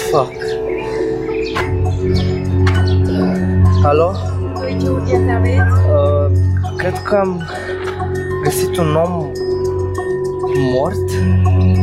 Fuck. Alo? Ce urgențe aveți? Cred că am găsit un om mort